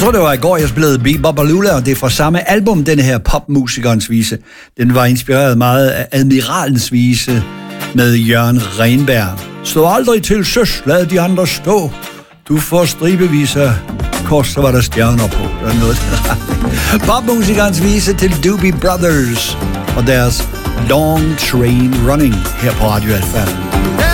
tror, det var i går, jeg spillede Be-Bop-A-Lula, og det er fra samme album, denne her popmusikernes vise. Den var inspireret meget af Admiralens vise med Jørgen Renberg. Stå aldrig til søs, lad de andre stå. Du får stribevis af kors, så var der stjerner på. Der er noget. Popmusikernes vise til Doobie Brothers og deres Long Train Running her på Radio FM.